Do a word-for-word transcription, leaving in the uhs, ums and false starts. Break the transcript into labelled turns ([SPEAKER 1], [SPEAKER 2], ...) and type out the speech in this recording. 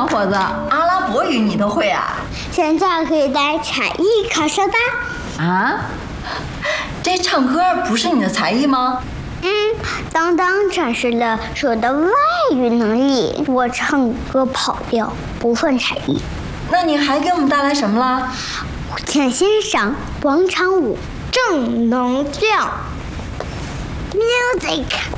[SPEAKER 1] 伙子，阿拉伯语你都会啊？
[SPEAKER 2] 现在可以带才艺考试吧？
[SPEAKER 1] 啊？这唱歌不是你的才艺吗？
[SPEAKER 2] 嗯，当当展示了我的外语能力，我唱歌跑调不算才艺。
[SPEAKER 1] 那你还给我们带来什么了？
[SPEAKER 2] 请欣赏广场舞，正能量 ，music。